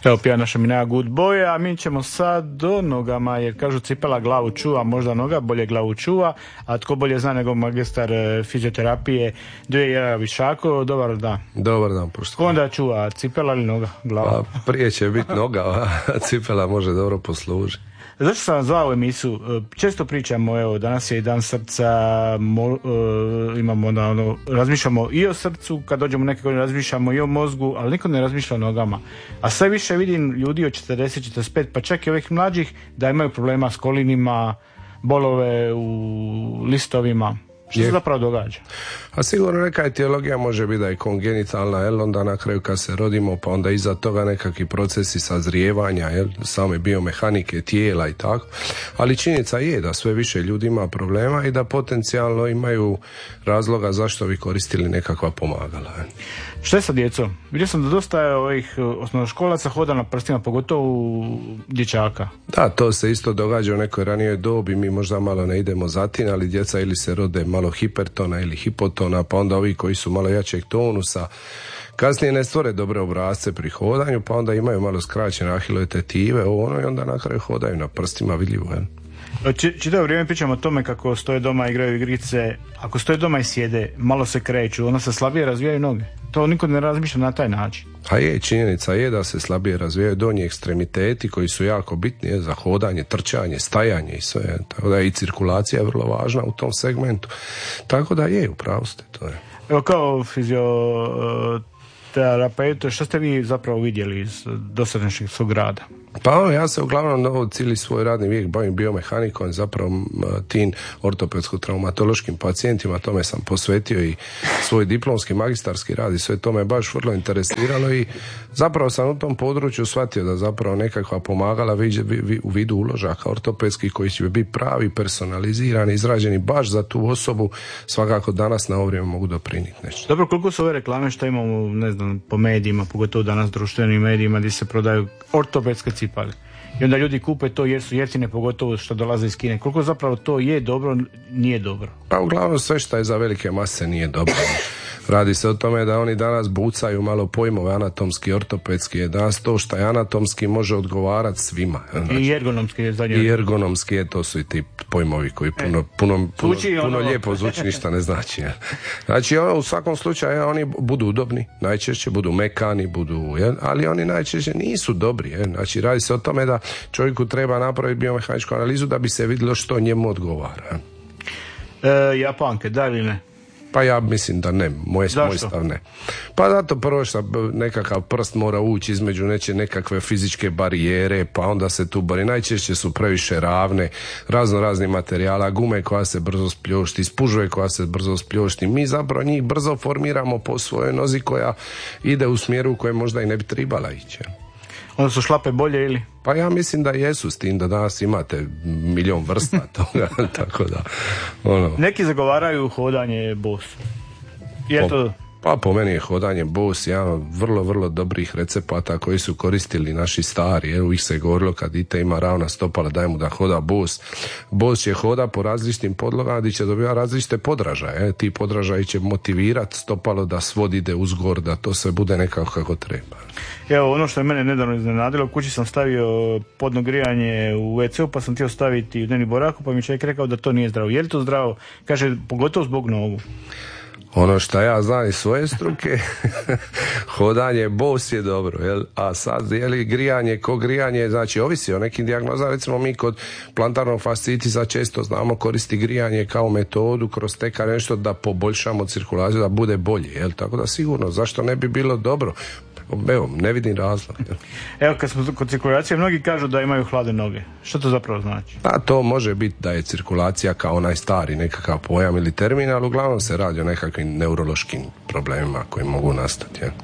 Evo pija naša Minaja Good Boy, a mi ćemo sad do nogama, jer kažu cipela glavu čuva, možda noga bolje glavu čuva, a tko bolje zna nego magistar fizioterapije Duje Višako. Dobar dan. Dobar dan, pošto. Ko onda čuva, cipela ili noga, glava? Pa prije će biti noga, a cipela može dobro poslužiti. Zašto sam vam zvao emisiju? Često pričamo, evo, danas je i dan srca, imamo razmišljamo i o srcu, kad dođemo neke godine razmišljamo i o mozgu, ali niko ne razmišlja o nogama. A sve više vidim ljudi od 40-45, pa čak i ovih mlađih, da imaju problema s kolinima, bolove u listovima. Što se zapravo događa? A sigurno neka etiologija može biti da je kongenitalna, jel? Onda na kraju kad se rodimo, pa onda iza toga nekakvi procesi sazrijevanja, jel? Same biomehanike tijela i tako. Ali činjenica je da sve više ljudi ima problema i da potencijalno imaju razloga zašto bi koristili nekakva pomagala. Jel? Što je sa djecom? Vidio sam da dosta ovih osnovnoškolaca hoda na prstima, pogotovo dječaka. Da, to se isto događa u nekoj ranijoj dobi, mi možda malo ne idemo za tim, ali djeca ili se rode malo hipertona ili hipotona, pa onda ovi koji su malo jačeg tonusa kasnije ne stvore dobre obrazce pri hodanju, pa onda imaju malo skraćene ahilove tetive, i onda na kraju hodaju na prstima vidljivo. Čitavo vrijeme pričamo o tome kako stoje doma, igraju igrice. Ako stoje doma i sjede, malo se kreću, onda se slabije razvijaju noge. To niko ne razmišlja na taj način. A je, činjenica je da se slabije razvijaju donji ekstremiteti koji su jako bitni za hodanje, trčanje, stajanje i sve. Tako da i cirkulacija je vrlo važna u tom segmentu. Tako da je, upravo ste, to je. Evo kao fizioterapeut, što ste vi zapravo vidjeli iz dosadašnjeg svog rada? Pa ja se uglavnom cijeli svoj radni vijek bavim biomehanikom, zapravo tim ortopedsko-traumatološkim pacijentima, tome sam posvetio i svoj diplomski magistarski rad i sve to me baš vrlo interesiralo i zapravo sam u tom području shvatio da zapravo nekakva pomagala u vidu uložaka ortopedskih koji će biti pravi, personalizirani, izrađeni baš za tu osobu, svakako danas na ovo vrijeme mogu doprinijeti nešto. Dobro, koliko su ove reklame što imamo, ne znam, po medijima, pogotovo danas društvenim medijima gdje se prodaju ortopedske cipele. I onda ljudi kupe to jer su jeftine, pogotovo što dolaze iz Kine. Koliko zapravo to je dobro, nije dobro? Pa uglavnom sve što je za velike mase nije dobro. Radi se o tome da oni danas bucaju malo pojmove anatomski, ortopedski, danas to što je anatomski može odgovarati svima. Znači, i ergonomski je zadnje. I ergonomski je, to su i ti pojmovi koji puno lijepo zvuči, ništa ne znači. Znači u svakom slučaju oni budu udobni, najčešće budu mekani, ali oni najčešće nisu dobri. Znači radi se o tome da čovjeku treba napraviti biomehaničku analizu da bi se vidjelo što njemu odgovara. Japanke, da ili ne? Pa ja mislim da ne, moj stav ne. Pa zato prvo što nekakav prst mora ući između nekakve fizičke barijere, pa onda se tu najčešće su previše ravne, razni materijala, gume koja se brzo spljošti, spužve koja se brzo spljošti. Mi zapravo njih brzo formiramo po svojoj nozi koja ide u smjeru u kojem možda i ne bi trebala ići. Onda su šlape bolje ili? Pa ja mislim da jesu, s tim da danas imate milion vrsta toga, tako da, Neki zagovaraju hodanje bos. Je to? Pa po meni je hodanje bos jedan od vrlo, vrlo dobrih recepata koji su koristili naši stari. Uvijek se govorilo kad dite ima ravna stopala daj mu da hoda bos. Bos će hoda po različitim podlogama gdje će dobivati različite podražaje. Ti podražaji će motivirati stopalo da svod ide uzgor, da to sve bude nekako kako treba. Evo, ono što je mene nedavno iznenadilo, u kući sam stavio podno grijanje u WC-u, pa sam htio staviti u dnevni boraku, pa mi čovjek rekao da to nije zdravo. Je li to zdravo? Kaže, pogotovo zbog nogu. Ono što ja znam iz svoje struke, hodanje bos je dobro, jel? A sad je li grijanje, znači ovisi o nekim dijagnozama, recimo mi kod plantarnog fascitisa često znamo koristi grijanje kao metodu kroz teka nešto da poboljšamo cirkulaciju, da bude bolje, jel? Tako da sigurno, zašto ne bi bilo dobro? Evo, ne vidim razlog. Evo, kad smo kod cirkulacije, mnogi kažu da imaju hladne noge. Što to zapravo znači? A to može biti da je cirkulacija kao onaj stari nekakav pojam ili termin, ali uglavnom se radi o nekakvim neurološkim problemima koji mogu nastati. Ja.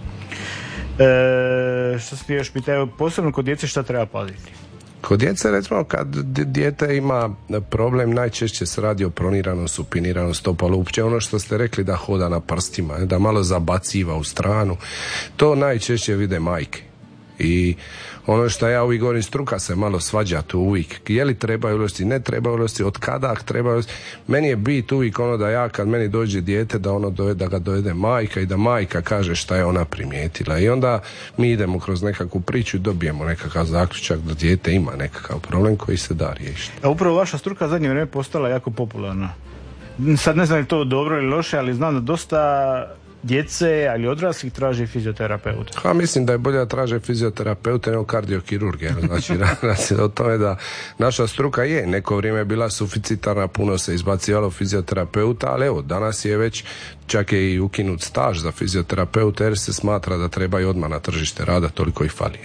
Što se ti još pitaju, posebno kod djece šta treba paziti? Kod djece, recimo, kad dijete ima problem, najčešće se radi o proniranom, supiniranom stopalu, uopće ono što ste rekli da hoda na prstima, da malo zabaciva u stranu, to najčešće vide majke. I ono što ja uvijek govorim, struka se malo svađa tu uvijek. Je li trebaju uložiti, ne trebaju uložiti, od kada trebaju uložiti. Meni je bit uvijek ono da ja kad meni dođe dijete da ga dovede majka i da majka kaže šta je ona primijetila. I onda mi idemo kroz nekakvu priču i dobijemo nekakav zaključak da dijete ima nekakav problem koji se da riješiti. A upravo vaša struka zadnje vrijeme postala jako popularna. Sad ne znam je to dobro ili loše, ali znam da dosta djece, ali odraslih traži fizioterapeuta. Mislim da je bolje da traže fizioterapeuta nego kardiokirurge. Znači, o tome da naša struka je neko vrijeme bila suficitarna, puno se izbacivalo fizioterapeuta, ali evo, danas je već čak je i ukinut staž za fizioterapeuta jer se smatra da treba i odmah na tržište rada, toliko ih fali.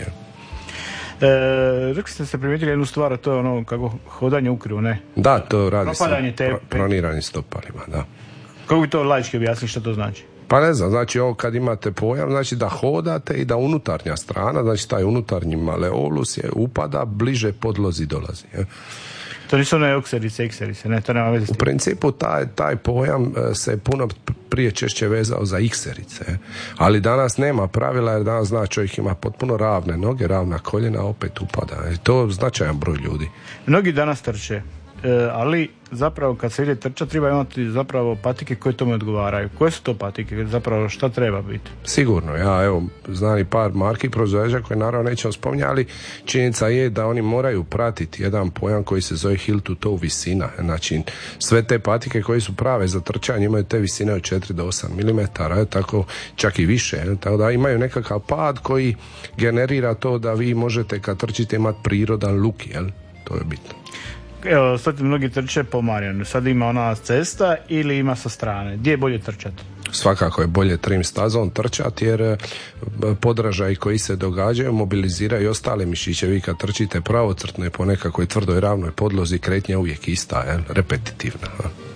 Rekli ste se primijetili jednu stvar, a to je ono kako hodanje u krivu, ne? Da, to radi se proniranje stopalima, da. Kako bi to laički objasnili što to znači? Pa ne znam, znači ovo kad imate pojam, znači da hodate i da unutarnja strana, znači taj unutarnji maleolus je upada, bliže podlozi dolazi. Je. To nisu one ikserice, ne, to nema veze. U principu taj pojam se puno prije češće vezao za ikserice, ali danas nema pravila jer danas zna čovjek ima potpuno ravne noge, ravna koljena, opet upada. I to značajan broj ljudi. Mnogi danas trče, ali zapravo kad se ide trča treba imati zapravo patike koje tome odgovaraju. Koje su to patike? Zapravo šta treba biti? Sigurno, ja evo znam i par marki proizvođača koje naravno nećemo spominjati, ali činjenica je da oni moraju pratiti jedan pojam koji se zove heel to toe visina. Znači sve te patike koje su prave za trčanje imaju te visine od 4 do 8 mm, tako čak i više. Tako da imaju nekakav pad koji generira to da vi možete kad trčite imati prirodan luk, jel? To je bitno. Evo, sad mnogi trče po Marjanu. Sad ima ona cesta ili ima sa strane. Gdje je bolje trčati? Svakako je bolje trim stazom trčati jer podražaji koji se događaju mobiliziraju ostale mišiće. Vi kad trčite pravocrtno i po nekakvoj tvrdoj ravnoj podlozi, kretnja je uvijek ista, repetitivna.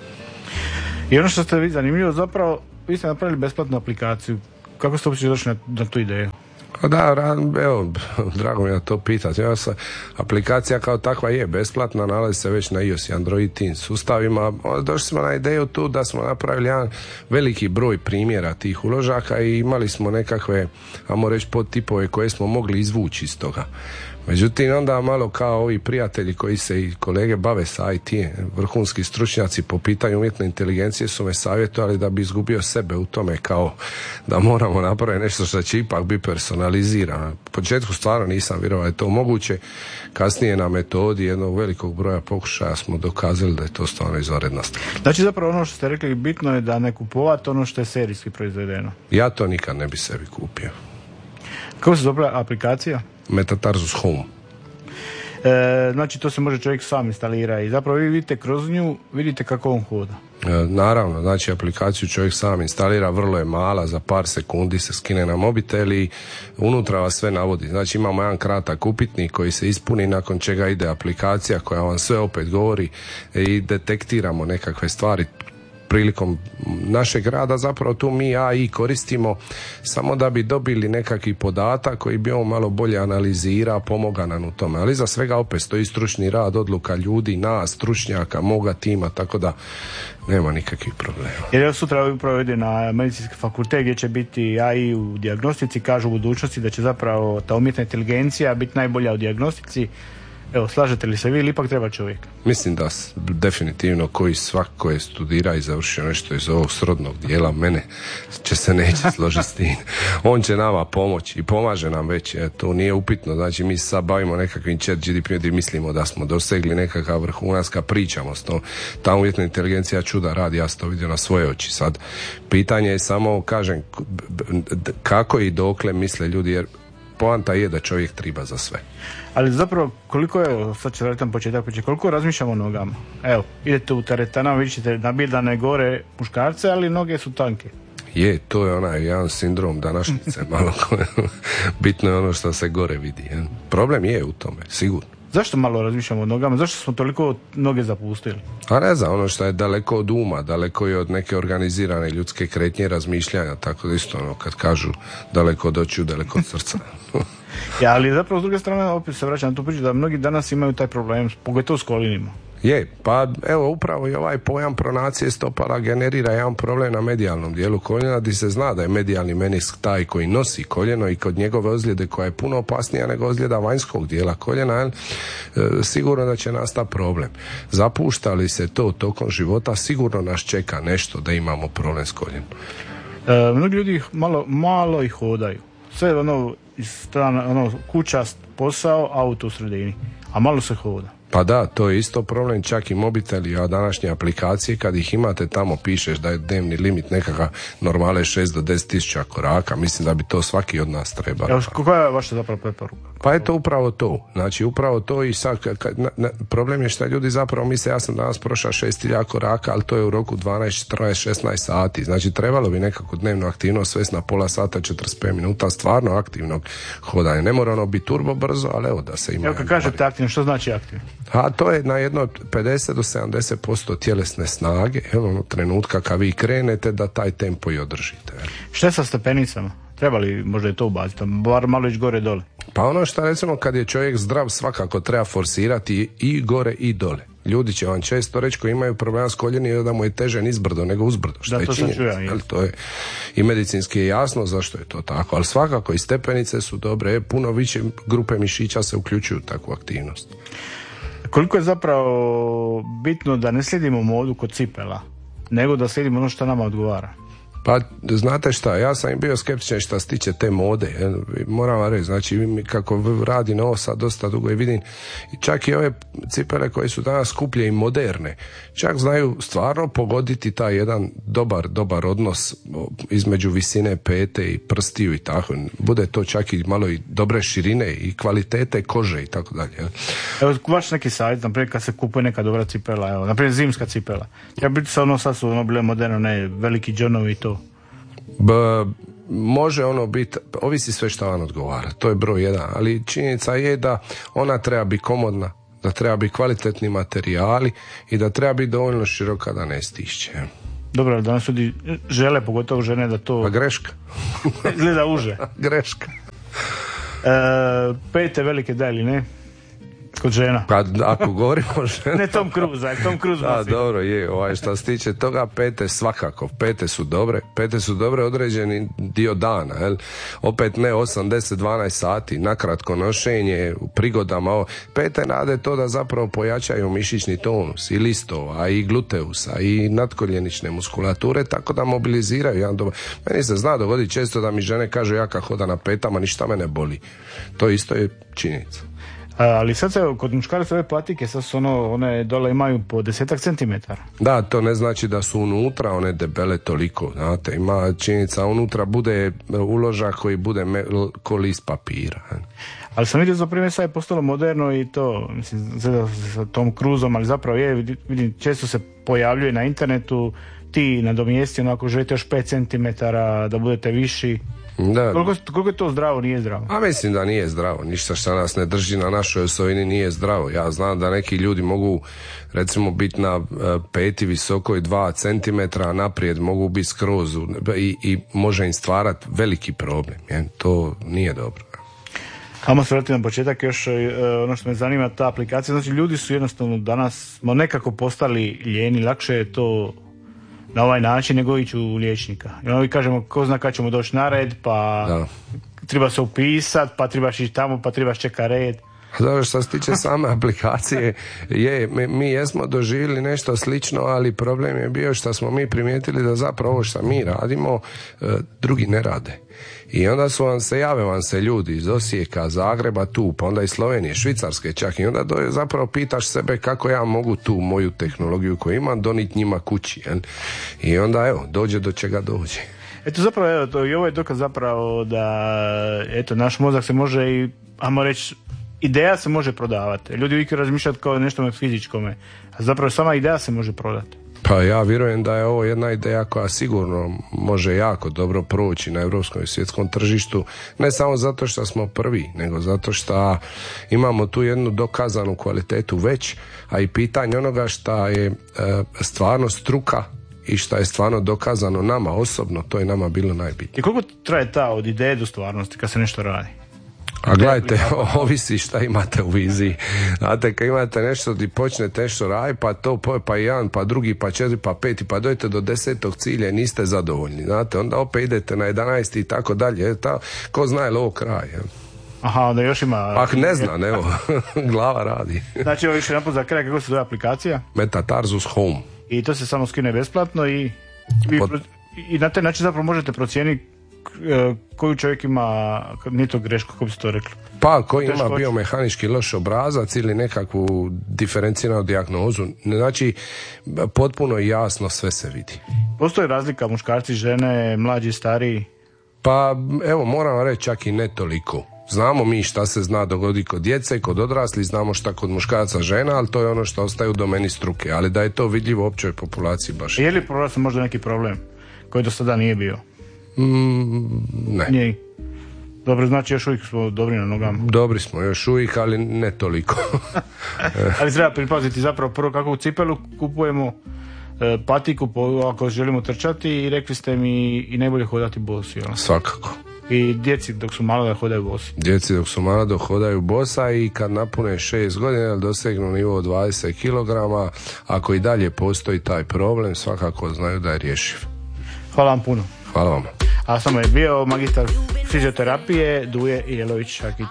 I ono što ste vi zanimljivo, zapravo vi ste napravili besplatnu aplikaciju. Kako ste uopće došli na tu ideju? Da, evo, drago mi je da to pitati. Aplikacija kao takva je besplatna, nalazi se već na iOS i Android Team sustavima. Došli smo na ideju tu da smo napravili jedan veliki broj primjera tih uložaka i imali smo nekakve, ajmo reći, podtipove koje smo mogli izvući iz toga. Međutim, onda malo kao ovi prijatelji koji se i kolege bave sa IT, vrhunski stručnjaci po pitanju umjetne inteligencije su me savjetovali da bi izgubio sebe u tome, kao da moramo napraviti nešto što će ipak biti personalizirano. U početku stvarno nisam vjerovao da je to moguće, kasnije na metodi jednog velikog broja pokušaja smo dokazali da je to stvarno izvanredna stvar. Znači zapravo ono što ste rekli bitno je da ne kupovati ono što je serijski proizvedeno. Ja to nikad ne bi sebi kupio. Kako se zove aplikacija? Metatarsus Home. Znači to se može čovjek sam instalira i zapravo vi vidite kroz nju, vidite kako on hoda. Naravno, znači aplikaciju čovjek sam instalira, vrlo je mala, za par sekundi se skine na mobitel i unutra vas sve navodi. Znači imamo jedan kratak upitnik koji se ispuni, nakon čega ide aplikacija koja vam sve opet govori i detektiramo nekakve stvari. Prilikom našeg rada zapravo tu mi AI koristimo samo da bi dobili nekakvi podatak koji bi on malo bolje analizira, pomoga nam u tome. Ali za svega opet stoji stručni rad, odluka ljudi, nas, stručnjaka, moga tima, tako da nema nikakvih problema. Jer ja sutra upravo ide na medicinski fakultet gdje će biti AI u dijagnostici, kažu u budućnosti da će zapravo ta umjetna inteligencija biti najbolja u dijagnostici. Evo, slažete li se vi ili ipak treba čovjek? Mislim da definitivno svako je studira i završio nešto iz ovog srodnog dijela, mene neće složiti s tim. On će nama pomoći i pomaže nam već, to nije upitno. Znači mi se sad bavimo nekakvim chat GDP gdje mislimo da smo dosegli nekakav vrhunac kad pričamo s tom. Ta umjetna inteligencija čuda radi, ja sam to vidio na svoje oči. Sad pitanje je samo, kažem, kako i dokle misle ljudi, jer poanta je da čovjek triba za sve. Ali zapravo koliko je, sad ću raditi na početak, koliko razmišljamo o nogama? Evo, idete u teretana, vidjet ćete nabildane gore muškarce, ali noge su tanke. Je, to je onaj jedan sindrom današnjice, malo bitno je ono što se gore vidi. Problem je u tome, sigurno. Zašto malo razmišljamo o nogama? Zašto smo toliko noge zapustili? A ne znam, ono što je daleko od uma, daleko je od neke organizirane ljudske kretnje razmišljanja, tako da isto ono kad kažu daleko od očiju, daleko od srca. Ja, ali zapravo s druge strane opet se vraćam na tu priču da mnogi danas imaju taj problem, pogotovo s kolinima. Je, pa evo upravo i ovaj pojam pronacije stopala generira jedan problem na medijalnom dijelu koljena, gdje se zna da je medijalni menisk taj koji nosi koljeno i kod njegove ozljede koja je puno opasnija nego ozljeda vanjskog dijela koljena, sigurno da će nastati problem. Zapušta li se to tokom života, sigurno nas čeka nešto da imamo problem s koljenom. Mnogi ljudi malo i hodaju. Sve kuća, posao, auto u sredini, a malo se hoda. Pa da, to je isto problem, čak i mobiteli, a današnje aplikacije, kad ih imate tamo pišeš da je dnevni limit nekakav normale 6 do 10 tisuća koraka, mislim da bi to svaki od nas trebao. Evo, koja je vaša zapravo preporuka? Pa eto upravo to, znači upravo to i sad, problem je što ljudi zapravo misle ja sam danas prošao 6.000 koraka, ali to je u roku 12, 14, 16 sati, znači trebalo bi nekako dnevnu aktivnost svesti na pola sata, 45 minuta, stvarno aktivnog hodanja, ne mora ono biti turbo brzo, ali evo da se ima. Evo kad kažete aktivno, što znači aktivno? A to je na jedno 50 do 70% tjelesne snage, evo trenutka kad vi krenete da taj tempo i održite. Šta sa stepenicama? Treba li možda je to ubaciti, bar malo ići gore dole? Pa ono što recimo kad je čovjek zdrav svakako treba forsirati i gore i dole. Ljudi će vam često reći koji imaju problema s koljenima da mu je teže nizbrdo nego uzbrdo, što je činjenica. To je i medicinski je jasno zašto je to tako, ali svakako i stepenice su dobre, puno više grupe mišića se uključuju u takvu aktivnost. Koliko je zapravo bitno da ne slijedimo modu kod cipela, nego da slijedimo ono što nama odgovara? Pa znate šta, ja sam bio skeptičan što se tiče te mode, moram vam reći, znači kako radim ovo sad dosta dugo i vidim, čak i ove cipele koje su danas skuplje i moderne, čak znaju stvarno pogoditi taj jedan dobar odnos između visine pete i prstiju i tako, bude to čak i malo i dobre širine i kvalitete kože i tako dalje. Evo, vaš neki savjet, naprimjer kad se kupuje neka dobra cipela, evo, naprimjer zimska cipela, ja biti sad su bile moderne, ne, veliki džonovi i to. Može ono biti, ovisi sve što vam odgovara, to je broj jedan, ali činjenica je da ona treba biti komodna, da treba biti kvalitetni materijali i da treba biti dovoljno široka da ne stišće. Dobro, ali danas ljudi žele, pogotovo žene, da to... Pa greška. Gleda uže. Greška. Pete velike da ili ne? Kod žena. Pa ako govorimo o žena... Ne Tom Cruise. Da, dobro, je, što se tiče toga, pete svakako, pete su dobre određeni dio dana, jel? Opet ne 8, 10, 12 sati, nakratko nošenje, u prigodama, pete rade to da zapravo pojačaju mišićni tonus i listova, i gluteusa, i natkoljenične muskulature, tako da mobiliziraju jedan dobar. Meni se zna dogoditi često da mi žene kažu ja kad hodam na petama, ništa me ne boli. To isto je činjenica. Ali sad se kod muškaraca ove patike sad su one dole imaju po 10 centimetara. Da, to ne znači da su unutra one debele toliko, znate, ima činjenica unutra bude uložak koji bude ko list papira. Ali sam vidio za primjer sad je postalo moderno i to, mislim, sa Tom Cruiseom, ali zapravo je, vidim, često se pojavljuje na internetu, ti nadomjesti onako želite još 5 centimetara da budete viši. Da. Koliko je to zdravo, nije zdravo? A mislim da nije zdravo, ništa što nas ne drži na našoj osovini nije zdravo. Ja znam da neki ljudi mogu recimo biti na peti visokoj 2 centimetra, a naprijed mogu biti skroz i može im stvarati veliki problem. To nije dobro. Ajmo se vratiti na početak još ono što me zanima, ta aplikacija. Znači ljudi su jednostavno danas smo nekako postali ljeni, lakše je to na ovaj način nego ići u liječnika. I onda kažemo ko zna kad ćemo doći na red, pa treba se upisati, pa trebaš ići tamo, pa trebaš čekati red. Zato što se tiče same aplikacije, mi jesmo doživjeli nešto slično, ali problem je bio što smo mi primijetili da zapravo ovo što mi radimo, drugi ne rade. I onda jave vam se ljudi iz Osijeka, Zagreba, tu, pa onda iz Slovenije, Švicarske čak, i onda zapravo pitaš sebe kako ja mogu tu moju tehnologiju koju imam doniti njima kući. I onda dođe do čega dođe. Eto zapravo, i ovo je dokaz zapravo da naš mozak se može i, ajmo reći, ideja se može prodavati. Ljudi uvijek razmišljati kao nešto fizičkome, a zapravo sama ideja se može prodati. Pa ja vjerujem da je ovo jedna ideja koja sigurno može jako dobro proći na europskom i svjetskom tržištu, ne samo zato što smo prvi, nego zato što imamo tu jednu dokazanu kvalitetu već, a i pitanje onoga što je stvarno struka i što je stvarno dokazano nama osobno, to je nama bilo najbitnije. I koliko traje ta od ideje do stvarnosti kad se nešto radi? A gledajte, ovisi šta imate u viziji. Znate, kad imate nešto di počnete nešto raditi, pa to, pa jedan, pa drugi, pa četiri, pa peti, pa dojete do 10. cilja i niste zadovoljni. Znate, onda opet idete na 11. i tako dalje. Ko zna je li ovo kraj? Aha, onda još ima... Ah, ne znam, evo, glava radi. Znači, ovo više napod za kraj, kako se zove aplikacija? Metatarsus Home. I to se samo skine besplatno i na taj način zapravo možete procijeniti koju čovjek ima, nije to greško, kako bi se to rekli? Pa, koji ima biomehanički loš obrazac ili nekakvu diferenciranu dijagnozu. Znači, potpuno jasno sve se vidi. Postoji razlika muškarci, žene, mlađi, stariji? Pa, evo, moram reći čak i ne toliko. Znamo mi šta se zna dogoditi kod djece, kod odraslih, znamo šta kod muškaraca, žena, ali to je ono što ostaje u domeni struke. Ali da je to vidljivo općoj populaciji baš. Je li proraslo možda neki problem koji do sada nije bio? Ne. Nije. Dobro, znači još uvijek smo dobri na nogama. Dobri smo još uvijek, ali ne toliko. Ali treba pripaziti zapravo prvo kakvu cipelu kupujemo, patiku ako želimo trčati i rekli ste mi i najbolje hodati bosi. Jel? Svakako. I djeci dok su malo da hodaju bosi. Djeci dok su malo da hodaju bosa i kad napune 6 godina dosegnu nivo 20 kg, ako i dalje postoji taj problem, svakako znaju da je rješiv. Hvala vam puno. Hvala vam. A samo je bio magistar fizioterapije Duje Jelović Šakić.